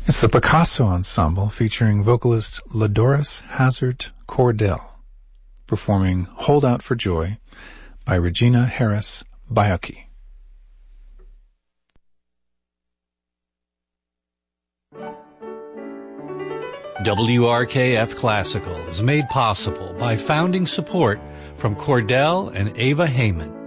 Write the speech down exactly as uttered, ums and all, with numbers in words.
It's the Picasso Ensemble featuring vocalist Ladoris Hazard Cordell performing Hold Out for Joy by Regina Harris Baiocchi. W R K F Classical is made possible by founding support from Cordell and Ava Heyman.